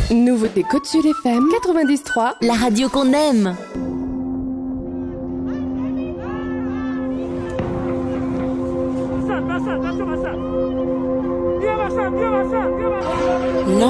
Nouveauté Côte Sud FM 93, la radio qu'on aime. Non.